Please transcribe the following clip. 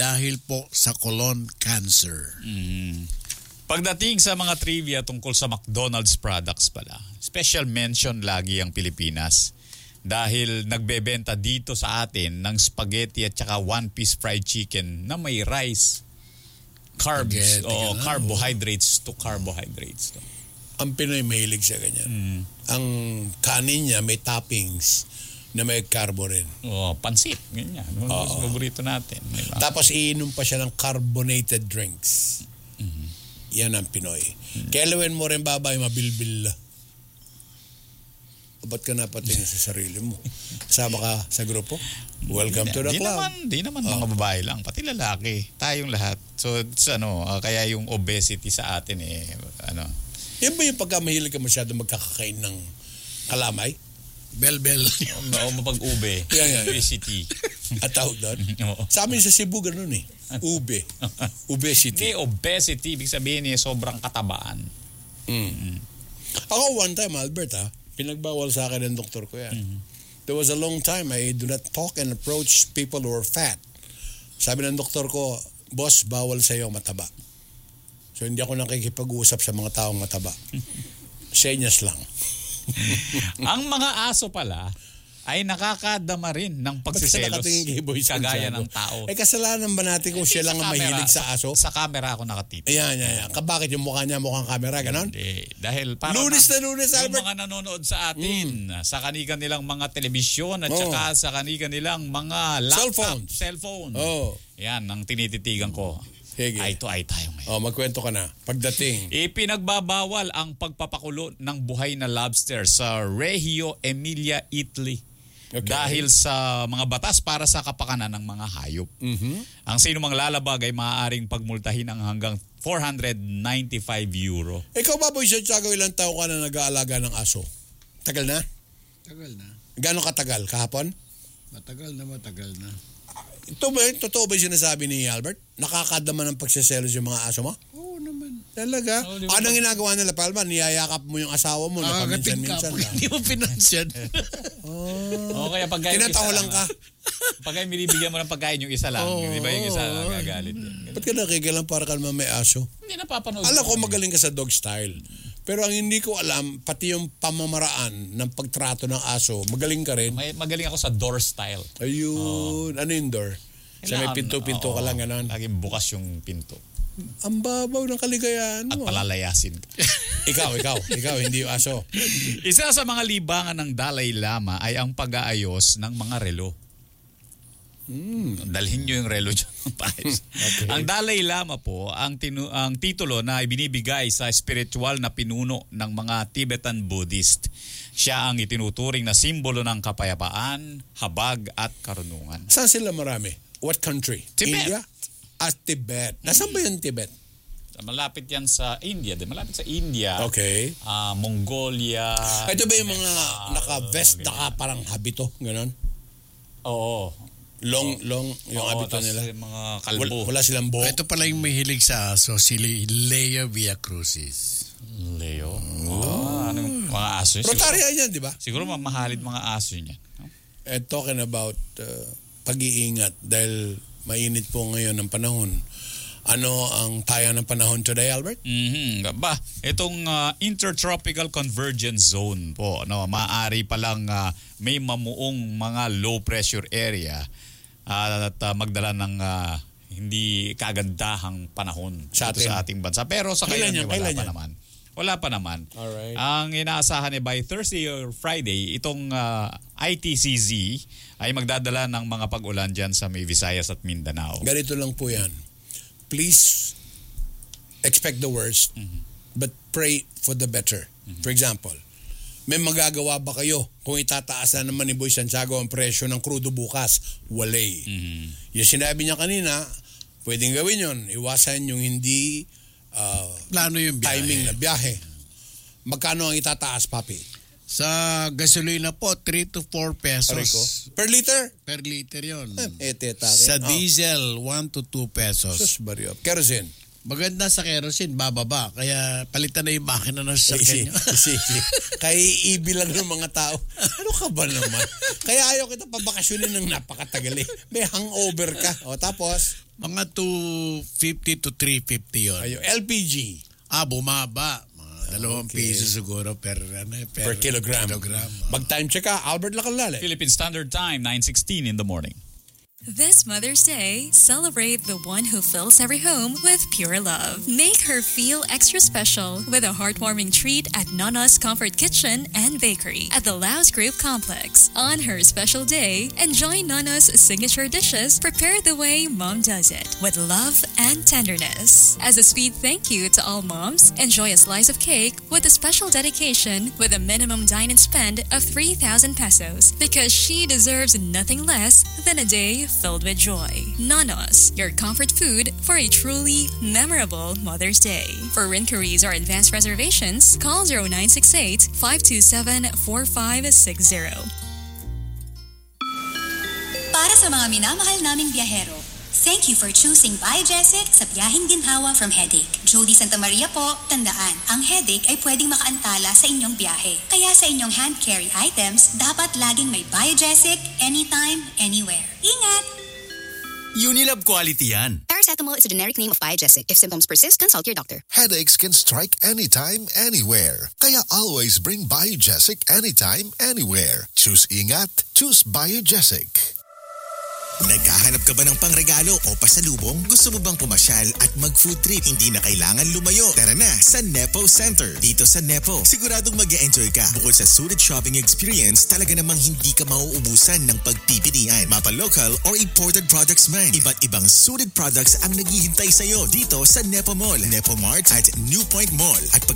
dahil po sa colon cancer. Pagdating sa mga trivia tungkol sa McDonald's products pala, special mention lagi ang Pilipinas dahil nagbebenta dito sa atin ng spaghetti at saka one-piece fried chicken na may rice, carbs, o carbohydrates to carbohydrates. Ang Pinoy mahilig sa ganyan. Ang kanin niya may toppings na may carbo rin. Pansit, ganyan. Paborito natin. Tapos iinom pa siya ng carbonated drinks. Yan ang Pinoy. Kailan mo rin babay, mabilbil. Ba't ka napatingin sa sarili mo? Kasama ka sa grupo? Welcome to the club. Di naman mga babae lang, pati lalaki. Tayong lahat. So, kaya yung obesity sa atin Yan ba yung pagkamahilig ka masyado magkakakain ng kalamay? Bel-bel. Mapag-ube. Obesity. At tawag doon? Sa amin sa Cebu, ganun eh. Ube. Obesity. Hindi, obesity. Ibig sabihin sobrang katabaan. Ako one time, Albert, pinagbawal sa akin ng doktor ko yan. There was a long time I do not talk and approach people who are fat. Sabi ng doktor ko, boss, bawal sa iyo mataba. So hindi ako nakikipag-uusap sa mga taong mataba. Senyas lang. Ang mga aso pala ay nakakadama rin ng pagsiselos kagaya ng tao. Kasalanan ba natin kung siya lang ang mahilig sa aso? Sa camera ako nakatitig. Ayan. Bakit yung mukha niya mukhang camera, ganon? Hindi. Dahil parang Lunes, Albert. Yung mga nanonood sa atin, sa kanilang nilang mga telebisyon at saka sa kanilang nilang mga laptop, cellphone. Yan, ang tinititigan ko. Eye to eye tayo ngayon. Magkwento ka na. Pagdating. Ipinagbabawal ang pagpapakulo ng buhay na lobster sa Reggio Emilia, Italy. Okay. Dahil sa mga batas para sa kapakanan ng mga hayop. Ang sinumang lalabag ay maaaring pagmultahin ng hanggang €495. Ikaw ba, Boy Santiago, ilang taon ka na nag-aalaga ng aso? Tagal na? Tagal na. Gano'ng katagal? Kahapon? Matagal na. Totoo ba yung sinasabi ni Albert? Nakakadama ng pagsiselos yung mga aso mo? Oo naman. Talaga? Anong ginagawa nila, Palma? Niyayakap mo yung asawa mo na paminsan-minsan lang. Hindi mo pinansyan. Kaya pag tinataho lang ka. Pag binibigyan mo ng pagkain yung isa lang, di ba yung isa gagalit din. Ba't ka nakikilang para ka naman may aso? Hindi napapanood. Alam ko magaling ka sa dog style. Pero ang hindi ko alam, pati yung pamamaraan ng pagtrato ng aso, magaling ka rin. Magaling ako sa door style. Ayun. Ano yung door? Sa may pinto-pinto ka lang, gano'n. Laging bukas yung pinto. Ang babaw ng kaligayahan mo. At palalayasin. Ikaw, hindi yung aso. Isa sa mga libangan ng Dalai Lama ay ang pag-aayos ng mga relo. Dalhin nyo yung relo dyan. Okay. Ang Dalai Lama po, ang titulo na ibinibigay sa spiritual na pinuno ng mga Tibetan Buddhist. Siya ang itinuturing na simbolo ng kapayapaan, habag at karunungan. Saan sila marami? What country? Tibet. India? Tibet. Nasaan ba yung Tibet? Malapit yan sa India. Malapit sa India. Okay. Mongolia. Ito ba yung mga naka-vest, parang habito? Ganon? Oo. Long yung habito nila. Mga kalbo. Wala silang buhok. Ito pala yung mahilig sa aso, si Leo Villacrucis. Leo? Anong mga aso yun? Rotarian yan, di ba? Siguro mamahalid mga aso niyan. And talking about pag-iingat, dahil mainit po ngayon ang panahon. Ano ang taya ng panahon today, Albert? Itong Intertropical Convergence Zone po, maaari palang may mamuong mga low pressure area at magdala ng hindi kagandahang panahon sa ating bansa. Pero sa kailan wala pa naman. Alright. Ang inaasahan by Thursday or Friday, itong ITCZ ay magdadala ng mga pag-ulan dyan sa may Visayas at Mindanao. Ganito lang po yan. Please expect the worst, but pray for the better. For example, may magagawa ba kayo kung itataas na naman ni Boy Santiago ang presyo ng krudo bukas? Walay. Yung sinabi niya kanina, pwedeng gawin yun. Iwasan yung hindi plano yung biyahe. Timing na biyahe. Magkano ang itataas, papi? Sa gasolina po, 3 to 4 pesos. Rico? Per liter? Per liter yun. Sa diesel, 1 to 2 pesos. Sus, baryo. Kerosene? Maganda sa kerosene, bababa. Kaya palitan na yung makina ng sasakyan nyo. Kaya iibilang ng mga tao. Ano ka ba naman? Kaya ayaw kita pabakasyonin ng napakatagal eh. May hangover ka. O tapos? Mga 250 to 350 yun. Ayo, LPG. Bumaba. Mga 2 piso siguro per kilogram. Mag-time check ka, Albert Lacalale. Philippine Standard Time, 9:16 in the morning. This Mother's Day, celebrate the one who fills every home with pure love. Make her feel extra special with a heartwarming treat at Nono's Comfort Kitchen and Bakery at the Laos Group Complex. On her special day, enjoy Nono's signature dishes prepared the way Mom does it, with love and tenderness. As a sweet thank you to all moms, enjoy a slice of cake with a special dedication with a minimum dine-in spend of 3,000 pesos because she deserves nothing less than a day filled with joy. Nonos, your comfort food for a truly memorable Mother's Day. For inquiries or advanced reservations, call 0968-527-4560. Para sa mga minamahal naming biyahero, thank you for choosing Biogesic sa biyaheng ginhawa from headache. Jody Santa Maria po, tandaan, ang headache ay pwedeng makaantala sa inyong biyahe. Kaya sa inyong hand carry items, dapat laging may Biogesic anytime, anywhere. Ingat! Unilab quality yan. Paracetamol is a generic name of Biogesic. If symptoms persist, consult your doctor. Headaches can strike anytime, anywhere. Kaya always bring Biogesic anytime, anywhere. Choose ingat, choose Biogesic. Naghahanap ka ba ng pangregalo o pasalubong? Gusto mo bang pumasyal at mag-food trip? Hindi na kailangan lumayo. Tara na sa Nepo Center. Dito sa Nepo, siguradong mag-e-enjoy ka. Bukod sa suited shopping experience, talaga namang hindi ka mauubusan ng pagpipilian. Mapa-local or imported products man. Iba't ibang suited products ang naghihintay sa'yo dito sa Nepo Mall, Nepo Mart at New Point Mall. At